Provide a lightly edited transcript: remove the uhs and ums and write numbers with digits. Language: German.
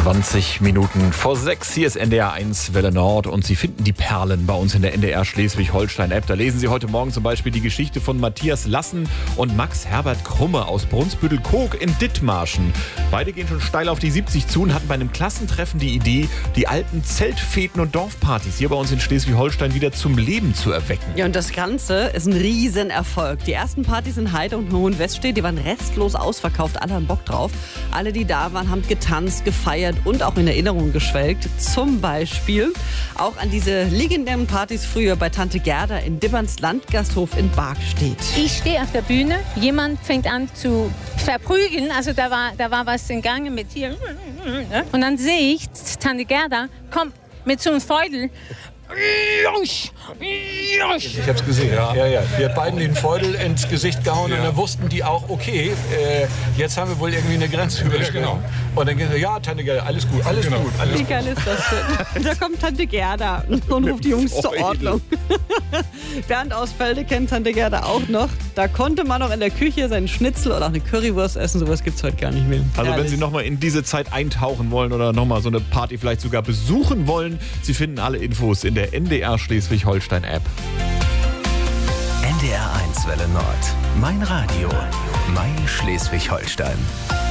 20 Minuten vor 6. Hier ist NDR 1 Welle Nord und Sie finden die Perlen bei uns in der NDR Schleswig-Holstein-App. Da lesen Sie heute Morgen zum Beispiel die Geschichte von Matthias Lassen und Max Herbert Krumme aus Brunsbüttel-Koog in Dithmarschen. Beide gehen schon steil auf die 70 zu und hatten bei einem Klassentreffen die Idee, die alten Zeltfeten und Dorfpartys hier bei uns in Schleswig-Holstein wieder zum Leben zu erwecken. Ja, und das Ganze ist ein Riesenerfolg. Die ersten Partys in Heide und Hohenweststedt, die waren restlos ausverkauft. Alle haben Bock drauf. Alle, die da waren, haben getanzt, gefeiert und auch in Erinnerung geschwelgt. Zum Beispiel auch an diese legendären Partys früher bei Tante Gerda in Dibberns Landgasthof in Bargstedt. Ich stehe auf der Bühne, jemand fängt an zu verprügeln, also da war was in Gange mit hier. Und dann sehe ich, Tante Gerda kommt mit so einem Feudel. Ich hab's gesehen, ja. Wir hat beiden den Feudel ins Gesicht gehauen und dann wussten die auch, okay, jetzt haben wir wohl irgendwie eine Grenze überschritten. Genau. Und dann geht er, ja, Tante Gerda, alles gut, alles gut. Wie geil ist das denn? Da kommt Tante Gerda und ruft die Jungs zur Ordnung. Bernd aus Felde kennt Tante Gerda auch noch. Da konnte man noch in der Küche seinen Schnitzel oder auch eine Currywurst essen. Sowas gibt's heute gar nicht mehr. Also wenn Sie nochmal in diese Zeit eintauchen wollen oder nochmal so eine Party vielleicht sogar besuchen wollen, Sie finden alle Infos in der NDR Schleswig-Holstein-App. NDR 1 Welle Nord. Mein Radio. Mein Schleswig-Holstein.